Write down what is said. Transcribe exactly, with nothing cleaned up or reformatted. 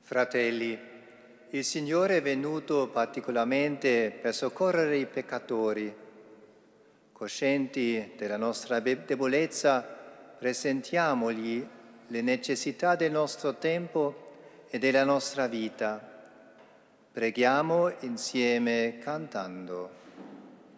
Fratelli, il Signore è venuto particolarmente per soccorrere i peccatori. Coscienti della nostra debolezza, presentiamogli le necessità del nostro tempo e della nostra vita. Preghiamo insieme cantando.